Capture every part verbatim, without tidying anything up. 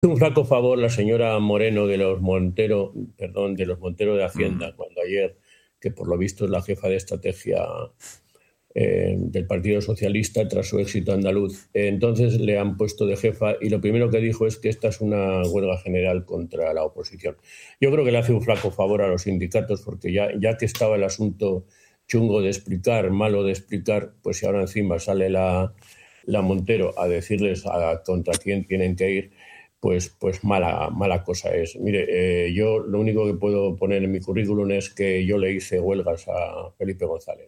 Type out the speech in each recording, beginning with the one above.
Un flaco favor la señora Moreno de los Montero, perdón, de los Montero de Hacienda, Mm. cuando ayer, que por lo visto es la jefa de estrategia eh, del Partido Socialista tras su éxito andaluz, eh, entonces le han puesto de jefa y lo primero que dijo es que esta es una huelga general contra la oposición. Yo creo que le hace un flaco favor a los sindicatos porque ya, ya que estaba el asunto chungo de explicar, malo de explicar, pues si ahora encima sale la, la Montero a decirles a, contra quién tienen que ir, pues, pues mala, mala cosa es. Mire, eh, yo lo único que puedo poner en mi currículum es que yo le hice huelgas a Felipe González.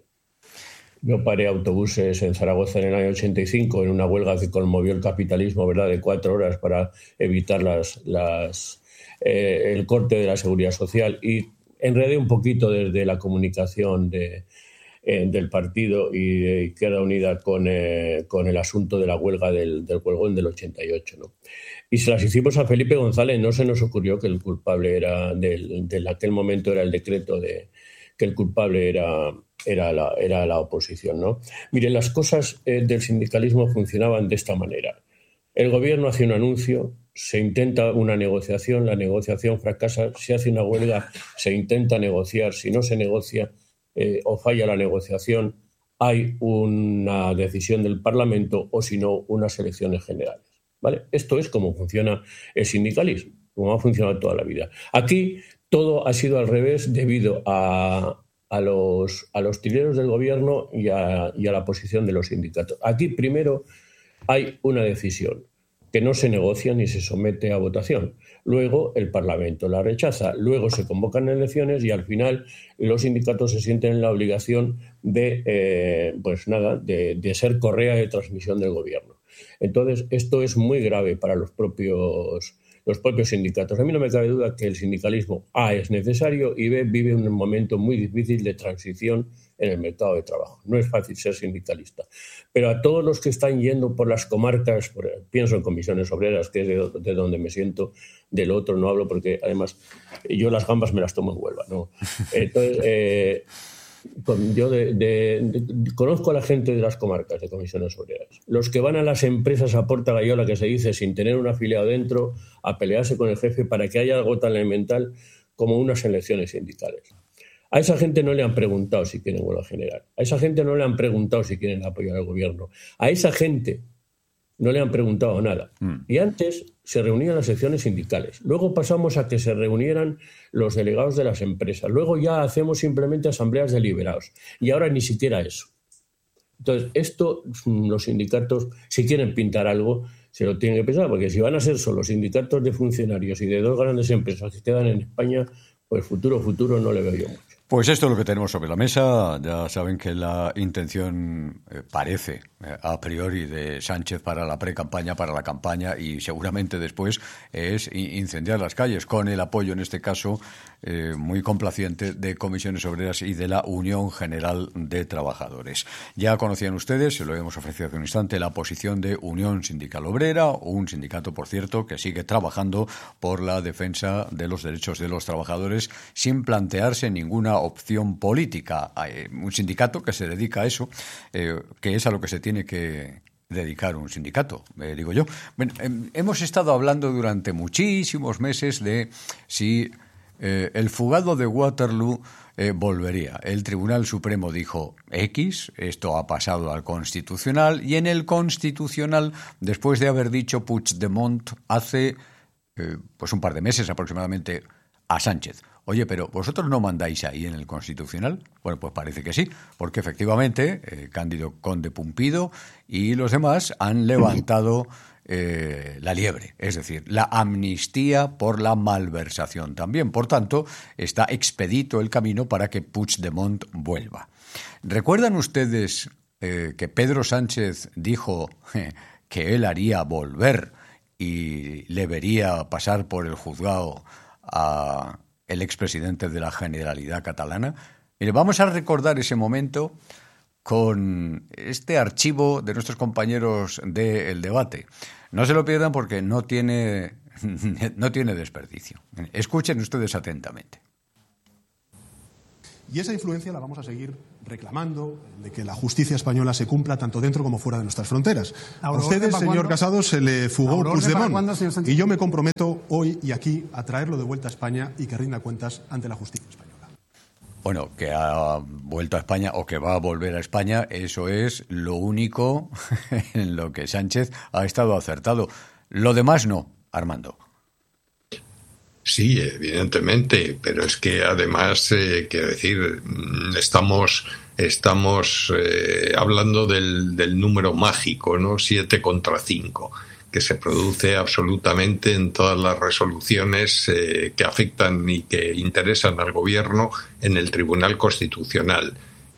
Yo paré autobuses en Zaragoza en el año ochenta y cinco en una huelga que conmovió el capitalismo, ¿verdad?, de cuatro horas para evitar las, las, eh, el corte de la seguridad social, y enredé un poquito desde la comunicación de, eh, del partido y de Izquierda Unida con, eh, con el asunto de la huelga del, del huelgón del ochenta y ocho, ¿no? Y se las hicimos a Felipe González. No se nos ocurrió que el culpable era, del, de aquel momento era el decreto de que el culpable era, era, la, era la oposición, ¿no? Miren, las cosas eh, del sindicalismo funcionaban de esta manera. El gobierno hace un anuncio, se intenta una negociación, la negociación fracasa, se hace una huelga, se intenta negociar, si no se negocia eh, o falla la negociación, hay una decisión del Parlamento o si no, unas elecciones generales, ¿vale? Esto es como funciona el sindicalismo, como ha funcionado toda la vida. Aquí todo ha sido al revés debido a, a, los, a los tireros del gobierno y a, y a la posición de los sindicatos. Aquí primero hay una decisión que no se negocia ni se somete a votación. Luego el Parlamento la rechaza, luego se convocan elecciones y al final los sindicatos se sienten en la obligación de, eh, pues nada, de, de ser correa de transmisión del gobierno. Entonces, esto es muy grave para los propios, los propios sindicatos. A mí no me cabe duda que el sindicalismo, A, es necesario y B, vive un momento muy difícil de transición en el mercado de trabajo. No es fácil ser sindicalista. Pero a todos los que están yendo por las comarcas, por, pienso en comisiones obreras, que es de, de donde me siento, del otro no hablo porque además yo las gambas me las tomo en Huelva, ¿no? Entonces, eh, yo de, de, de, conozco a la gente de las comarcas de comisiones obreras. Los que van a las empresas a Porta Gayola, que se dice, sin tener un afiliado dentro, a pelearse con el jefe para que haya algo tan elemental como unas elecciones sindicales. A esa gente no le han preguntado si quieren huelga general. A esa gente no le han preguntado si quieren apoyar al gobierno. A esa gente no le han preguntado nada. Mm. Y antes se reunían las secciones sindicales. Luego pasamos a que se reunieran los delegados de las empresas. Luego ya hacemos simplemente asambleas de liberados. Y ahora ni siquiera eso. Entonces, esto, los sindicatos, si quieren pintar algo, se lo tienen que pensar, porque si van a ser solo sindicatos de funcionarios y de dos grandes empresas que quedan en España, pues futuro, futuro no le veo yo mucho. Pues esto es lo que tenemos sobre la mesa. Ya saben que la intención eh, parece eh, a priori de Sánchez para la pre-campaña, para la campaña y seguramente después es incendiar las calles con el apoyo, en este caso, eh, muy complaciente de Comisiones Obreras y de la Unión General de Trabajadores. Ya conocían ustedes, se lo hemos ofrecido hace un instante, la posición de Unión Sindical Obrera, un sindicato, por cierto, que sigue trabajando por la defensa de los derechos de los trabajadores sin plantearse ninguna opción política. Hay un sindicato que se dedica a eso, eh, que es a lo que se tiene que dedicar un sindicato, eh, digo yo. Bueno, eh, hemos estado hablando durante muchísimos meses de si eh, el fugado de Waterloo eh, volvería. El Tribunal Supremo dijo X, esto ha pasado al Constitucional, y en el Constitucional, después de haber dicho Puigdemont hace eh, pues un par de meses aproximadamente a Sánchez, oye, pero ¿vosotros no mandáis ahí en el Constitucional? Bueno, pues parece que sí, porque efectivamente eh, Cándido Conde Pumpido y los demás han levantado eh, la liebre, es decir, la amnistía por la malversación también. Por tanto, está expedito el camino para que Puigdemont vuelva. ¿Recuerdan ustedes eh, que Pedro Sánchez dijo eh, que él haría volver y le vería pasar por el juzgado a el expresidente de la Generalidad catalana? Mire, vamos a recordar ese momento con este archivo de nuestros compañeros de El Debate. No se lo pierdan porque no tiene, no tiene desperdicio. Escuchen ustedes atentamente. Y esa influencia la vamos a seguir reclamando, de que la justicia española se cumpla tanto dentro como fuera de nuestras fronteras. A ustedes, señor Casado, se le fugó Puigdemont, y yo me comprometo hoy y aquí a traerlo de vuelta a España y que rinda cuentas ante la justicia española. Bueno, que ha vuelto a España o que va a volver a España, eso es lo único en lo que Sánchez ha estado acertado. Lo demás no, Armando. Sí, evidentemente, pero es que además, eh, quiero decir, estamos estamos eh, hablando del, del número mágico, ¿no? Siete contra cinco, que se produce absolutamente en todas las resoluciones eh, que afectan y que interesan al gobierno en el Tribunal Constitucional.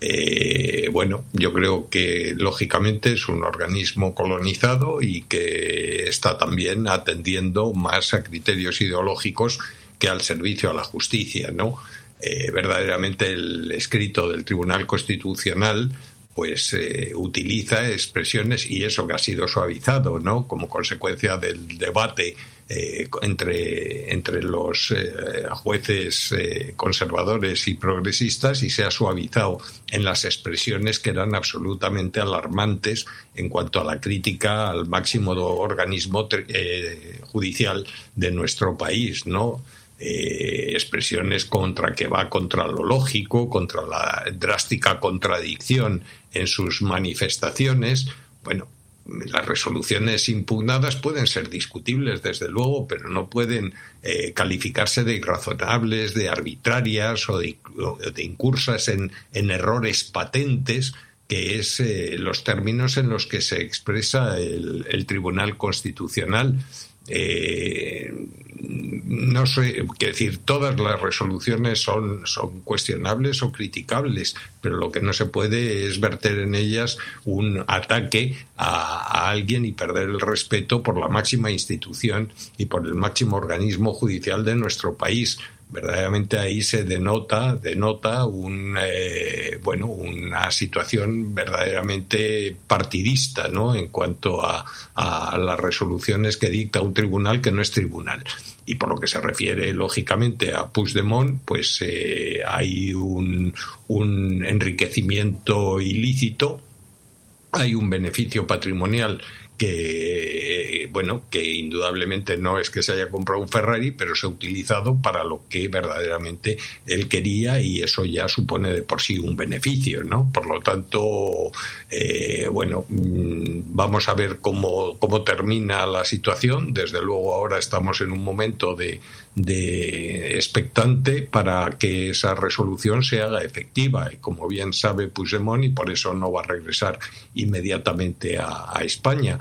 Eh, bueno, yo creo que lógicamente es un organismo colonizado y que está también atendiendo más a criterios ideológicos que al servicio a la justicia, ¿no? Eh, verdaderamente el escrito del Tribunal Constitucional pues eh, utiliza expresiones, y eso que ha sido suavizado, ¿no?, como consecuencia del debate eh, entre, entre los eh, jueces eh, conservadores y progresistas, y se ha suavizado en las expresiones que eran absolutamente alarmantes en cuanto a la crítica al máximo organismo eh, judicial de nuestro país, ¿no? Eh, expresiones contra que va contra lo lógico, contra la drástica contradicción en sus manifestaciones. Bueno, las resoluciones impugnadas pueden ser discutibles, desde luego, pero no pueden eh, calificarse de irrazonables, de arbitrarias o de, o de incursas en, en errores patentes, que es eh, los términos en los que se expresa el, el Tribunal Constitucional. Eh, no sé, quiero decir, todas las resoluciones son, son cuestionables o criticables, pero lo que no se puede es verter en ellas un ataque a, a alguien y perder el respeto por la máxima institución y por el máximo organismo judicial de nuestro país. Verdaderamente ahí se denota, denota un, eh, bueno, una situación verdaderamente partidista, ¿no?, en cuanto a, a las resoluciones que dicta un tribunal que no es tribunal. Y por lo que se refiere, lógicamente, a Puigdemont, pues eh, hay un, un enriquecimiento ilícito, hay un beneficio patrimonial que, bueno, que indudablemente no es que se haya comprado un Ferrari, pero se ha utilizado para lo que verdaderamente él quería, y eso ya supone de por sí un beneficio, ¿no? Por lo tanto, eh, bueno, vamos a ver cómo, cómo termina la situación. Desde luego ahora estamos en un momento de, de expectante para que esa resolución se haga efectiva, y como bien sabe Puigdemont, y por eso no va a regresar inmediatamente a, a España.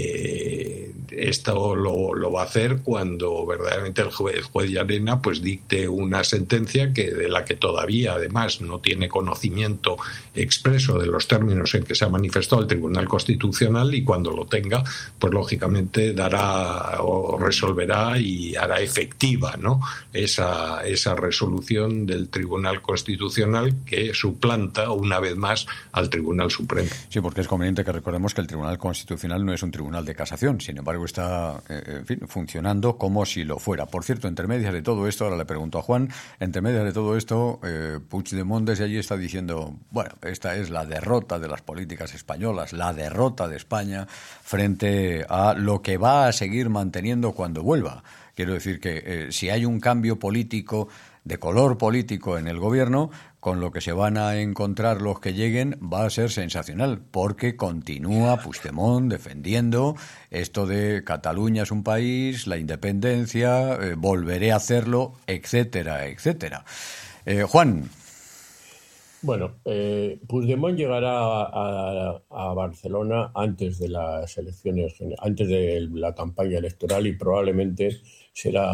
Eh, esto lo, lo va a hacer cuando verdaderamente el juez, el juez Llarena pues dicte una sentencia que de la que todavía además no tiene conocimiento expreso de los términos en que se ha manifestado el Tribunal Constitucional, y cuando lo tenga pues lógicamente dará o resolverá y hará efectiva, ¿no?, esa, esa resolución del Tribunal Constitucional, que suplanta una vez más al Tribunal Supremo. Sí, porque es conveniente que recordemos que el Tribunal Constitucional no es un tribunal de casación, sin embargo está eh, en fin, funcionando como si lo fuera. Por cierto, entre medias de todo esto, ahora le pregunto a Juan, entre medias de todo esto, eh, Puigdemont desde allí está diciendo, bueno, esta es la derrota de las políticas españolas, la derrota de España frente a lo que va a seguir manteniendo cuando vuelva. Quiero decir que eh, si hay un cambio político, de color político en el gobierno, con lo que se van a encontrar los que lleguen va a ser sensacional, porque continúa Puigdemont defendiendo esto de Cataluña es un país, la independencia, eh, volveré a hacerlo, etcétera, etcétera. Eh, Juan. Bueno, eh, Puigdemont llegará a, a, a Barcelona antes de las elecciones, antes de la campaña electoral, y probablemente será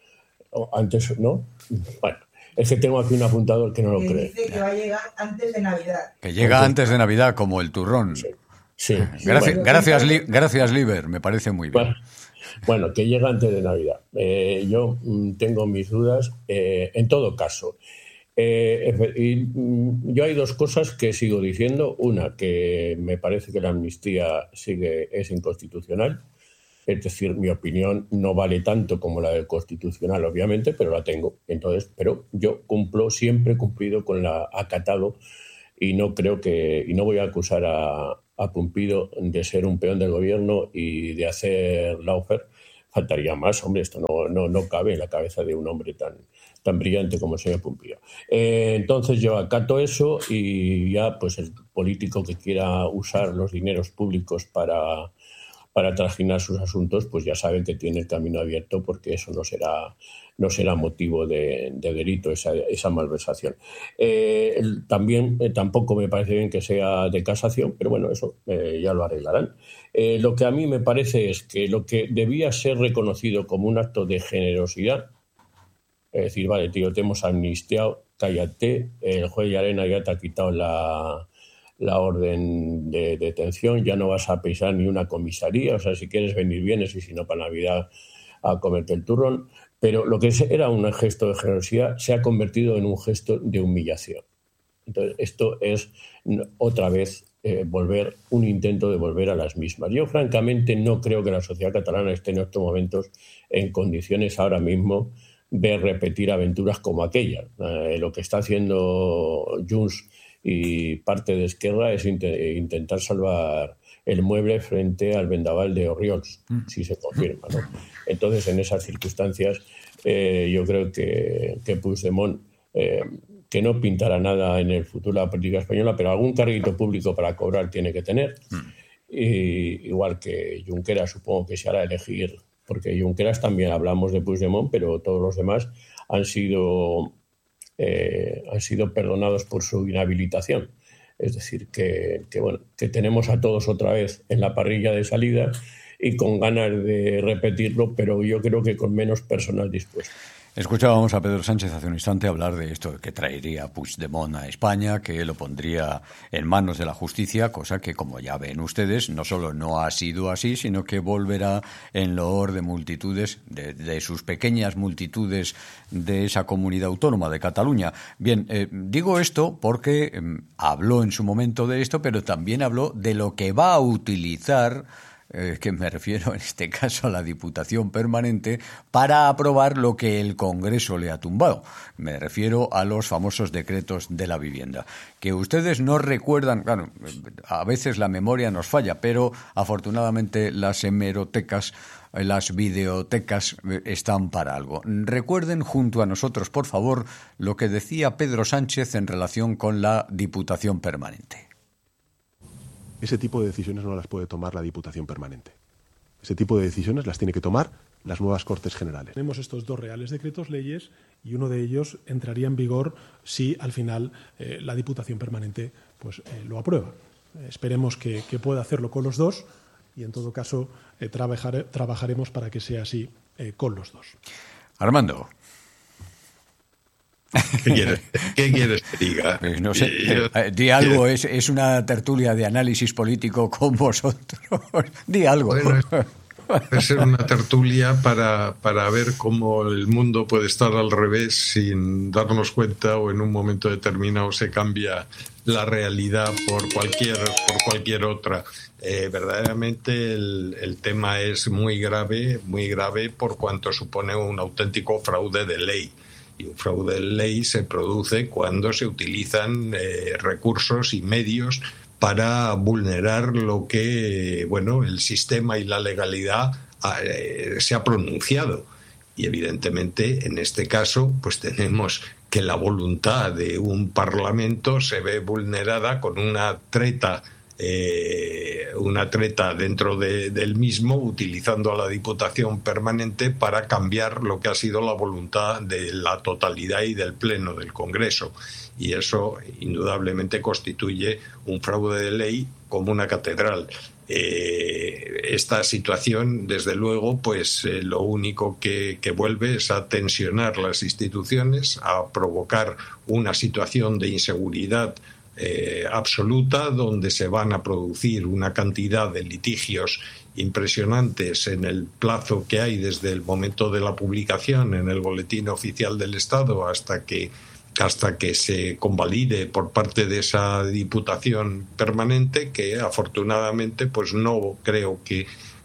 antes, ¿no? Bueno, es que tengo aquí un apuntador que no lo que cree. Dice que va a llegar antes de Navidad. Que llega antes de Navidad, como el turrón. Sí. Sí. Gracias, Bueno, gracias, Li, gracias, Liber, me parece muy bien. Bueno, bueno, que llega antes de Navidad. Eh, yo mm, tengo mis dudas. Eh, en todo caso, eh, y, mm, yo hay dos cosas que sigo diciendo. Una, que me parece que la amnistía sigue es inconstitucional. Es decir, mi opinión no vale tanto como la del Constitucional, obviamente, pero la tengo. Entonces, pero yo cumplo, siempre he cumplido con la acatado y no creo que, y no voy a acusar a, a Pumpido de ser un peón del gobierno y de hacer lawfare. Faltaría más, hombre, esto no, no, no cabe en la cabeza de un hombre tan, tan brillante como el señor Pumpido. Eh, entonces yo acato eso y ya pues el político que quiera usar los dineros públicos para, para trajinar sus asuntos, pues ya sabe que tiene el camino abierto, porque eso no será, no será motivo de, de delito, esa, esa malversación. Eh, también eh, tampoco me parece bien que sea de casación, pero bueno, eso eh, ya lo arreglarán. Eh, lo que a mí me parece es que lo que debía ser reconocido como un acto de generosidad, es decir, vale, tío, te hemos amnistiado, cállate, el juez Llarena ya te ha quitado la, la orden de detención, ya no vas a pisar ni una comisaría, o sea, si quieres venir vienes y si no para Navidad a comerte el turrón, pero lo que era un gesto de generosidad se ha convertido en un gesto de humillación. Entonces, esto es otra vez eh, volver, un intento de volver a las mismas. Yo, francamente, no creo que la sociedad catalana esté en estos momentos en condiciones ahora mismo de repetir aventuras como aquella. Eh, lo que está haciendo Junts y parte de Esquerra es int- intentar salvar el mueble frente al vendaval de Orriols, mm. si se confirma, ¿no? Entonces, en esas circunstancias, eh, yo creo que, que Puigdemont, eh, que no pintará nada en el futuro de la política española, pero algún carguito público para cobrar tiene que tener. Mm. Y, igual que Junqueras, supongo que se hará elegir, porque Junqueras también hablamos de Puigdemont, pero todos los demás han sido, eh, han sido perdonados por su inhabilitación. Es decir, que, que, bueno, que tenemos a todos otra vez en la parrilla de salida y con ganas de repetirlo, pero yo creo que con menos personal dispuesto. Escuchábamos a Pedro Sánchez hace un instante hablar de esto, que traería Puigdemont a España, que lo pondría en manos de la justicia, cosa que, como ya ven ustedes, no solo no ha sido así, sino que volverá en loor de multitudes, de, de sus pequeñas multitudes de esa comunidad autónoma de Cataluña. Bien, eh, digo esto porque eh, habló en su momento de esto, pero también habló de lo que va a utilizar, Eh, que me refiero en este caso a la Diputación Permanente, para aprobar lo que el Congreso le ha tumbado. Me refiero a los famosos decretos de la vivienda. Que ustedes no recuerdan, claro, a veces la memoria nos falla, pero afortunadamente las hemerotecas, las videotecas están para algo. Recuerden junto a nosotros, por favor, lo que decía Pedro Sánchez en relación con la Diputación Permanente. Ese tipo de decisiones no las puede tomar la Diputación Permanente. Ese tipo de decisiones las tiene que tomar las nuevas Cortes Generales. Tenemos estos dos reales decretos leyes y uno de ellos entraría en vigor si al final eh, la Diputación Permanente pues, eh, lo aprueba. Eh, esperemos que, que pueda hacerlo con los dos y en todo caso eh, trabajar, trabajaremos para que sea así eh, con los dos. Armando. ¿Qué quieres, ¿Qué quieres que diga? Pues no sé, eh, eh, di algo, es, es una tertulia de análisis político con vosotros. Di algo. Bueno, es ser una tertulia para, para ver cómo el mundo puede estar al revés sin darnos cuenta, o en un momento determinado se cambia la realidad por cualquier, por cualquier otra. Eh, verdaderamente el, el tema es muy grave, muy grave por cuanto supone un auténtico fraude de ley. Y un fraude de ley se produce cuando se utilizan eh, recursos y medios para vulnerar lo que, bueno, el sistema y la legalidad eh, se ha pronunciado. Y evidentemente, en este caso, pues tenemos que la voluntad de un Parlamento se ve vulnerada con una treta Eh, una treta dentro de, del mismo, utilizando a la Diputación Permanente para cambiar lo que ha sido la voluntad de la totalidad y del Pleno del Congreso. Y eso indudablemente constituye un fraude de ley como una catedral. Eh, esta situación, desde luego, pues eh, lo único que, que vuelve es a tensionar las instituciones, a provocar una situación de inseguridad Eh, absoluta, donde se van a producir una cantidad de litigios impresionantes en el plazo que hay desde el momento de la publicación en el Boletín Oficial del Estado hasta que hasta que se convalide por parte de esa Diputación Permanente, que afortunadamente pues no creo que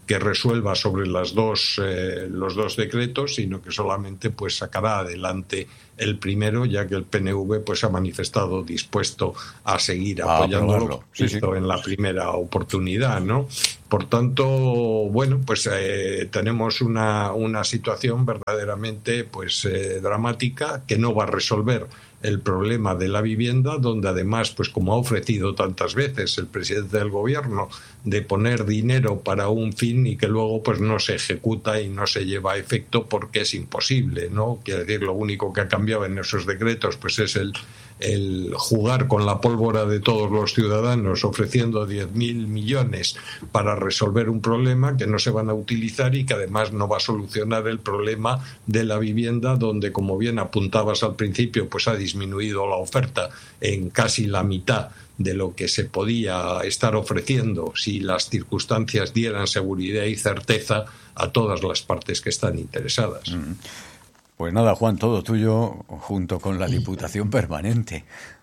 que resuelva sobre las dos, eh, los dos decretos, sino que solamente pues sacará adelante el primero, ya que el P N V pues ha manifestado dispuesto a seguir a apoyándolo sí, sí. en la primera oportunidad, ¿no? Por tanto, bueno, pues eh, tenemos una, una situación verdaderamente pues eh, dramática, que no va a resolver el problema de la vivienda, donde además, pues como ha ofrecido tantas veces el presidente del gobierno, de poner dinero para un fin y que luego pues no se ejecuta y no se lleva a efecto porque es imposible, ¿no? Quiere decir, lo único que ha cambiado en esos decretos pues es el, el jugar con la pólvora de todos los ciudadanos, ofreciendo diez mil millones para resolver un problema que no se van a utilizar y que además no va a solucionar el problema de la vivienda, donde, como bien apuntabas al principio, pues ha disminuido la oferta en casi la mitad de lo que se podía estar ofreciendo si las circunstancias dieran seguridad y certeza a todas las partes que están interesadas. Mm. Pues nada, Juan, todo tuyo junto con la Diputación Permanente.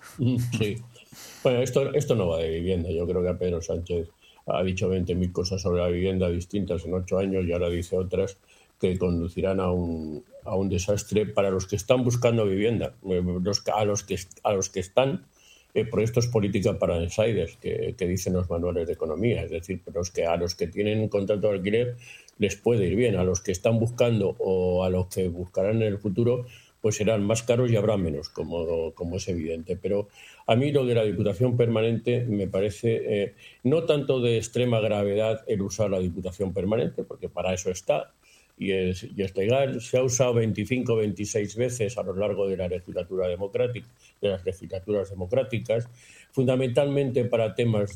Sí. Bueno, esto, esto no va de vivienda. Yo creo que a Pedro Sánchez ha dicho veinte mil cosas sobre la vivienda distintas en ocho años y ahora dice otras que conducirán a un, a un desastre para los que están buscando vivienda, los, a, los que, a los que están, eh, por esto es política para insiders, que, que dicen los manuales de economía, es decir, los que, a los que tienen un contrato de alquiler les puede ir bien, a los que están buscando o a los que buscarán en el futuro, pues serán más caros y habrá menos, como, como es evidente. Pero a mí lo de la Diputación Permanente me parece eh, no tanto de extrema gravedad el usar la Diputación Permanente, porque para eso está y es, y es legal. Se ha usado veinticinco o veintiséis veces a lo largo de la legislatura democrática, de las legislaturas democráticas, fundamentalmente para temas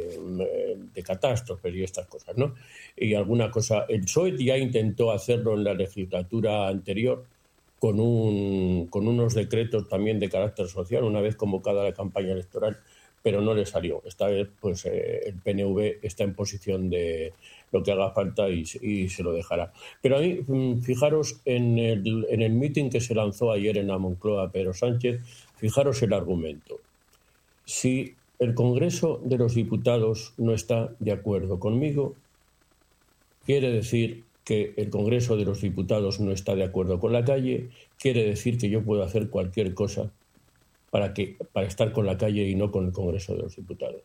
de, de catástrofes y estas cosas, ¿no? Y alguna cosa. El P S O E ya intentó hacerlo en la legislatura anterior, con, un, con unos decretos también de carácter social, una vez convocada la campaña electoral, pero no le salió. Esta vez pues eh, el P N V está en posición de lo que haga falta y, y se lo dejará. Pero a mí, fijaros en el, en el mitin que se lanzó ayer en la Moncloa Pedro Sánchez, fijaros el argumento. Si el Congreso de los Diputados no está de acuerdo conmigo, quiere decir que el Congreso de los Diputados no está de acuerdo con la calle, quiere decir que yo puedo hacer cualquier cosa para, que, para estar con la calle y no con el Congreso de los Diputados.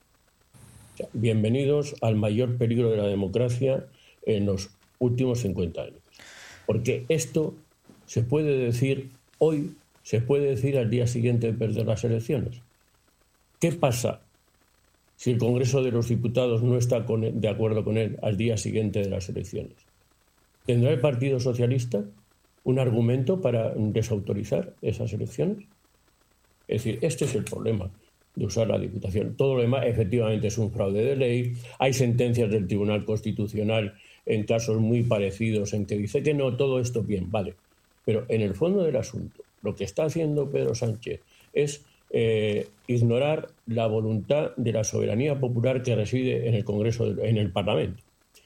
O sea, bienvenidos al mayor peligro de la democracia en los últimos cincuenta años. Porque esto se puede decir hoy, se puede decir al día siguiente de perder las elecciones. ¿Qué pasa si el Congreso de los Diputados no está con él, de acuerdo con él al día siguiente de las elecciones? ¿Tendrá el Partido Socialista un argumento para desautorizar esas elecciones? Es decir, este es el problema de usar la Diputación. Todo lo demás efectivamente es un fraude de ley. Hay sentencias del Tribunal Constitucional en casos muy parecidos en que dice que no, todo esto bien, vale. Pero en el fondo del asunto, lo que está haciendo Pedro Sánchez es eh, ignorar la voluntad de la soberanía popular que reside en el Congreso, en el Parlamento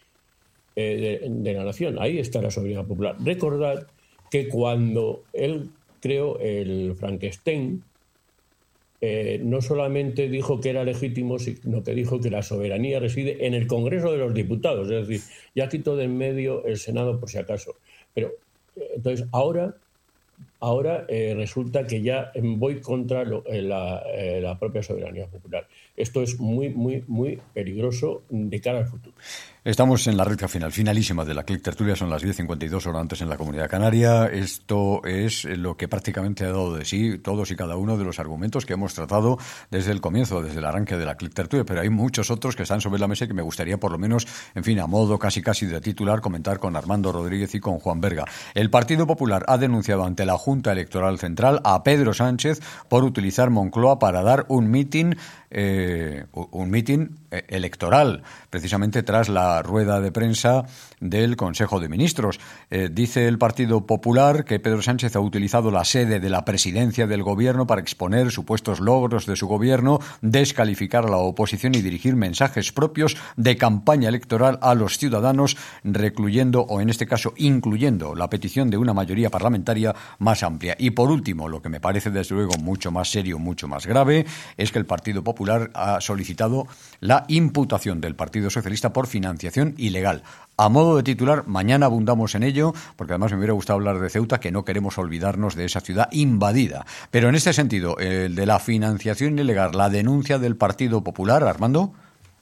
eh, de, de la Nación. Ahí está la soberanía popular. Recordad que cuando él creó el Frankenstein, Eh, no solamente dijo que era legítimo, sino que dijo que la soberanía reside en el Congreso de los Diputados, es decir, ya quitó de en medio el Senado por si acaso. Pero eh, entonces ahora, ahora eh, resulta que ya voy contra lo, eh, la, eh, la propia soberanía popular. Esto es muy, muy, muy peligroso de cara al futuro. Estamos en la recta final, finalísima de la Click Tertulia, son las diez cincuenta y dos horas antes en la Comunidad Canaria. Esto es lo que prácticamente ha dado de sí todos y cada uno de los argumentos que hemos tratado desde el comienzo, desde el arranque de la Click Tertulia, pero hay muchos otros que están sobre la mesa y que me gustaría por lo menos, en fin, a modo casi casi de titular, comentar con Armando Rodríguez y con Juan Berga. El Partido Popular ha denunciado ante la Junta Electoral Central a Pedro Sánchez por utilizar Moncloa para dar un mitin eh, un mitin electoral, precisamente tras la rueda de prensa del Consejo de Ministros. Eh, dice el Partido Popular que Pedro Sánchez ha utilizado la sede de la presidencia del gobierno para exponer supuestos logros de su gobierno, descalificar a la oposición y dirigir mensajes propios de campaña electoral a los ciudadanos, recluyendo, o en este caso incluyendo, la petición de una mayoría parlamentaria más amplia. Y por último, lo que me parece desde luego mucho más serio, mucho más grave, es que el Partido Popular ha solicitado la la imputación del Partido Socialista por financiación ilegal. A modo de titular, mañana abundamos en ello, porque además me hubiera gustado hablar de Ceuta, que no queremos olvidarnos de esa ciudad invadida. Pero en este sentido, el de la financiación ilegal, la denuncia del Partido Popular, Armando.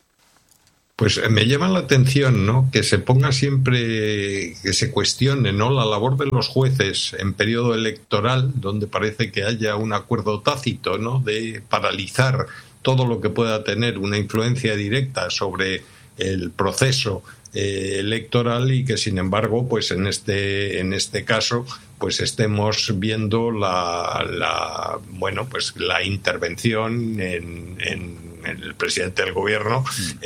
Pues me llama la atención, ¿no?, que se ponga siempre, que se cuestione, ¿no?, la labor de los jueces en periodo electoral, donde parece que haya un acuerdo tácito, ¿no?, de paralizar todo lo que pueda tener una influencia directa sobre el proceso eh, electoral, y que sin embargo, pues en este en este caso, pues estemos viendo la, la bueno, pues la intervención en, en el presidente del gobierno,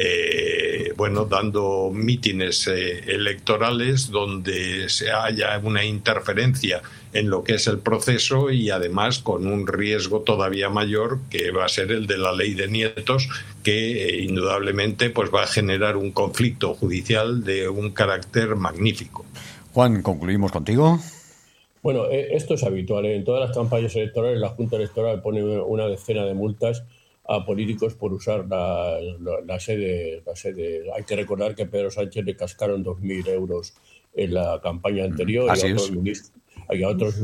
eh, bueno, dando mítines eh, electorales donde se haya una interferencia en lo que es el proceso, y además con un riesgo todavía mayor, que va a ser el de la ley de nietos, que eh, indudablemente pues va a generar un conflicto judicial de un carácter magnífico. Juan, concluimos contigo. Bueno, esto es habitual. En todas las campañas electorales la Junta Electoral pone una decena de multas a políticos por usar la, la, la sede, la sede. Hay que recordar que a Pedro Sánchez le cascaron dos mil euros en la campaña anterior. Así y a otros es. ministros, y a otros,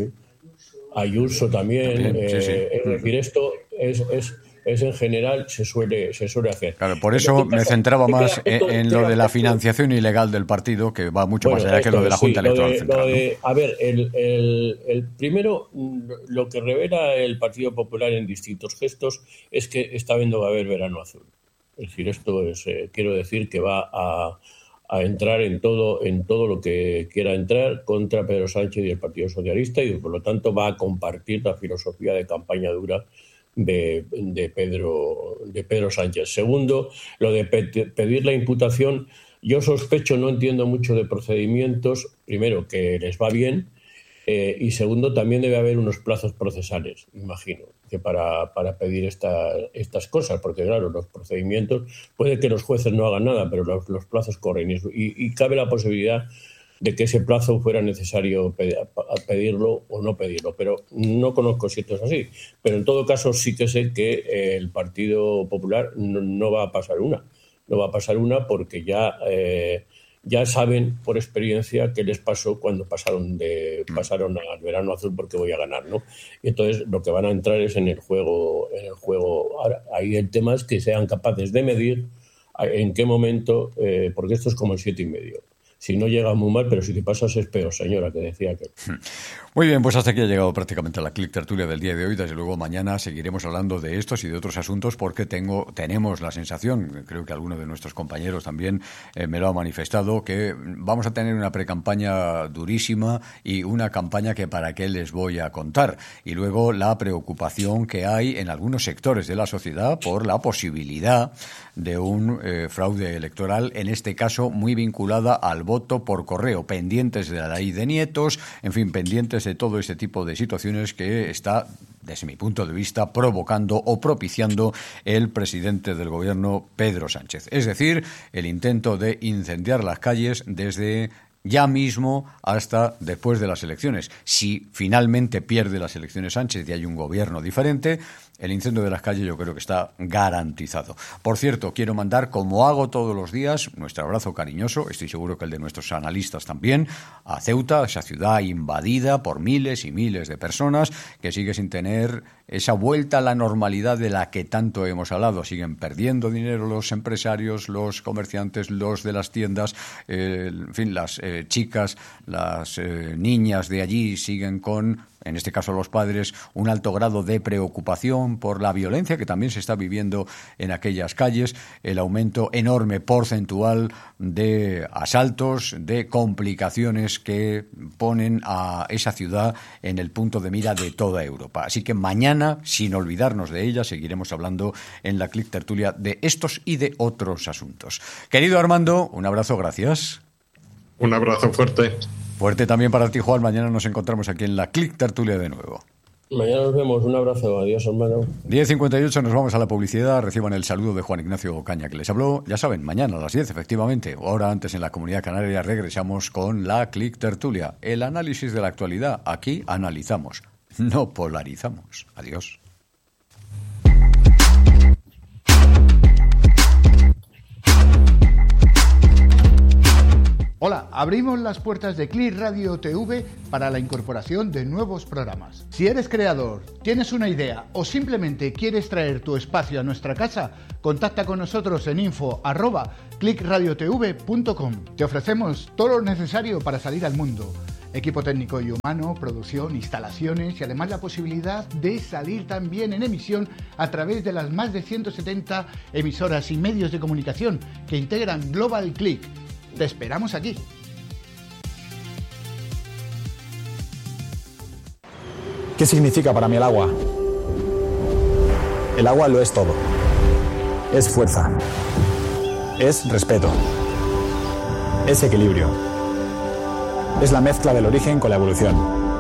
Ayuso también. también eh, sí, sí. Es decir, esto es, es, es en general se suele, se suele hacer. Claro, por eso me centraba más en, en lo de la financiación ilegal del partido, que va mucho bueno, más allá que lo de la Junta sí, Electoral de, Central. De, ¿no? A ver, el, el, el primero, lo que revela el Partido Popular en distintos gestos es que está viendo va a haber verano azul. Es decir, esto es, eh, quiero decir que va a, a entrar en todo, en todo lo que quiera entrar contra Pedro Sánchez y el Partido Socialista, y por lo tanto va a compartir la filosofía de campaña dura De, de Pedro de Pedro Sánchez. Segundo, lo de pe- pedir la imputación, yo sospecho, no entiendo mucho de procedimientos, primero que les va bien, eh, y segundo también debe haber unos plazos procesales, imagino, que para, para pedir esta, estas cosas, porque claro, los procedimientos, puede que los jueces no hagan nada, pero los, los plazos corren, y, y cabe la posibilidad de que ese plazo fuera necesario pedirlo o no pedirlo, pero no conozco si esto es así. Pero en todo caso sí que sé que el Partido Popular no, no va a pasar una, no va a pasar una porque ya eh, ya saben por experiencia qué les pasó cuando pasaron de pasaron al verano azul, porque voy a ganar, ¿no? Y entonces lo que van a entrar es en el juego, en el juego. Ahora, ahí el tema es que sean capaces de medir en qué momento, eh, porque esto es como el siete y medio. Si no llega muy mal, pero si te pasas es peor, señora, que decía que... Muy bien, pues hasta aquí ha llegado prácticamente la Click Tertulia del día de hoy. Desde luego mañana seguiremos hablando de estos y de otros asuntos, porque tengo tenemos la sensación, creo que alguno de nuestros compañeros también eh, me lo ha manifestado, que vamos a tener una precampaña durísima y una campaña que para qué les voy a contar. Y luego la preocupación que hay en algunos sectores de la sociedad por la posibilidad de un eh, fraude electoral, en este caso muy vinculada al voto por correo, pendientes de la ley de nietos, en fin, pendientes de todo este tipo de situaciones que está, desde mi punto de vista, provocando o propiciando el presidente del gobierno, Pedro Sánchez. Es decir, el intento de incendiar las calles desde ya mismo hasta después de las elecciones. Si finalmente pierde las elecciones Sánchez y hay un gobierno diferente, el incendio de las calles yo creo que está garantizado. Por cierto, quiero mandar, como hago todos los días, nuestro abrazo cariñoso, estoy seguro que el de nuestros analistas también, a Ceuta, esa ciudad invadida por miles y miles de personas que sigue sin tener esa vuelta a la normalidad de la que tanto hemos hablado. Siguen perdiendo dinero los empresarios, los comerciantes, los de las tiendas, eh, en fin, las eh, chicas, las eh, niñas de allí siguen con, en este caso los padres, un alto grado de preocupación por la violencia que también se está viviendo en aquellas calles, el aumento enorme porcentual de asaltos, de complicaciones que ponen a esa ciudad en el punto de mira de toda Europa. Así que mañana, sin olvidarnos de ella, seguiremos hablando en la Click Tertulia de estos y de otros asuntos. Querido Armando, un abrazo, gracias. Un abrazo fuerte. Fuerte también para ti, Juan. Mañana nos encontramos aquí en la Click Tertulia de nuevo. Mañana nos vemos. Un abrazo. Adiós, hermano. diez cincuenta y ocho, nos vamos a la publicidad. Reciban el saludo de Juan Ignacio Ocaña, que les habló. Ya saben, mañana a las diez, efectivamente. Ahora antes en la Comunidad Canaria regresamos con la Click Tertulia. El análisis de la actualidad. Aquí analizamos, no polarizamos. Adiós. Hola, abrimos las puertas de Click Radio T V para la incorporación de nuevos programas. Si eres creador, tienes una idea o simplemente quieres traer tu espacio a nuestra casa, contacta con nosotros en info arroba click radio t v punto com. Te ofrecemos todo lo necesario para salir al mundo. Equipo técnico y humano, producción, instalaciones y además la posibilidad de salir también en emisión a través de las más de ciento setenta emisoras y medios de comunicación que integran Global Click. Te esperamos aquí. ¿Qué significa para mí el agua? El agua lo es todo. Es fuerza. Es respeto. Es equilibrio. Es la mezcla del origen con la evolución.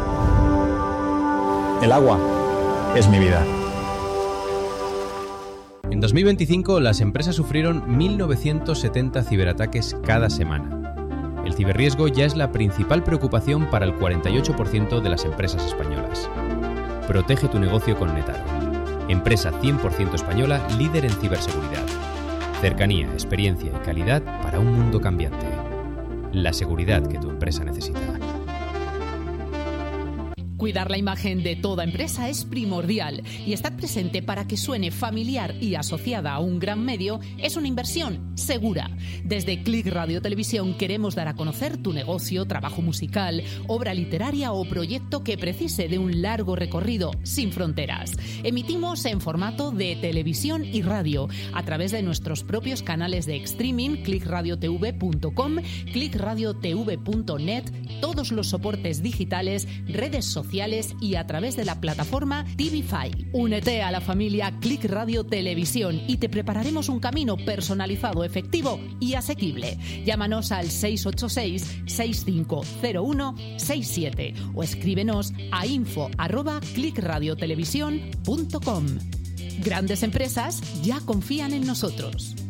El agua es mi vida. En dos mil veinticinco, las empresas sufrieron mil novecientos setenta ciberataques cada semana. El ciberriesgo ya es la principal preocupación para el cuarenta y ocho por ciento de las empresas españolas. Protege tu negocio con Netaro. Empresa cien por ciento española, líder en ciberseguridad. Cercanía, experiencia y calidad para un mundo cambiante. La seguridad que tu empresa necesita. Cuidar la imagen de toda empresa es primordial y estar presente para que suene familiar y asociada a un gran medio es una inversión segura. Desde Click Radio Televisión queremos dar a conocer tu negocio, trabajo musical, obra literaria o proyecto que precise de un largo recorrido sin fronteras. Emitimos en formato de televisión y radio a través de nuestros propios canales de streaming, click radio t v punto com, click radio t v punto net, todos los soportes digitales, redes sociales y a través de la plataforma T V cinco. Únete a la familia Click Radio Televisión y te prepararemos un camino personalizado, efectivo y asequible. Llámanos al seis ocho seis, seis cinco cero uno seis siete o escríbenos a info arroba click radio televisión punto com. Grandes empresas ya confían en nosotros.